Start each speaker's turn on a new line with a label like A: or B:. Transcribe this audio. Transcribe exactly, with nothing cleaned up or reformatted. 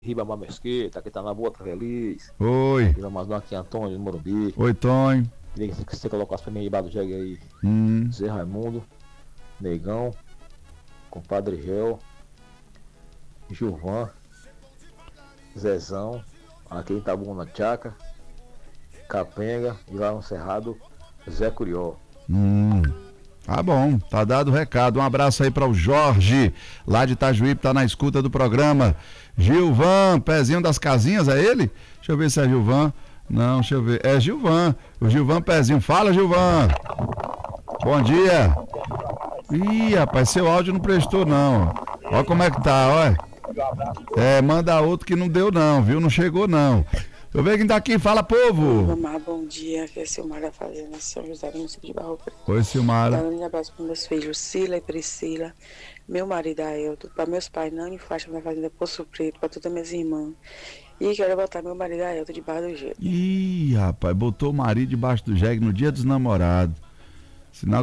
A: Ribamar Mesquita, que tá na boa, tá feliz.
B: Oi.
A: Ribamar aqui, Antônio, do Morumbi.
B: Oi, Tonho.
A: Queria que você colocasse pra mim aí, Bado Jeg aí.
B: Hum.
A: Zé Raimundo, Negão, Compadre Gel, Gilvan, Zezão, aqui em Itabuna Tchaca, Capenga e lá no Cerrado, Zé Curió.
B: Hum. Tá bom, tá dado o recado. Um abraço aí para o Jorge, lá de Itajuípe, tá na escuta do programa. Gilvan, pezinho das casinhas, é ele? Deixa eu ver se é Gilvan. Não, deixa eu ver. É Gilvan. O Gilvan Pezinho. Fala, Gilvan. Bom dia. Ih, rapaz, seu áudio não prestou, não. Olha como é que tá, olha. É, manda outro que não deu, não, viu? Não chegou, não. Deixa eu ver quem tá aqui. Fala, povo.
C: Vamos lá, bom dia. Aqui é Silmara fazendo São José do município de Barro Preto.
B: Oi, Silmara.
C: Dando um abraço para meus filhos, Sila e Priscila, meu marido Aelton, para meus pais, Nani e Fátima, na fazenda Poço Preto, para todas minhas irmãs. E quero botar meu marido Aelton de Barra do Jeito.
B: Ih, rapaz, botou o marido debaixo do jegue no dia dos namorados. Sinal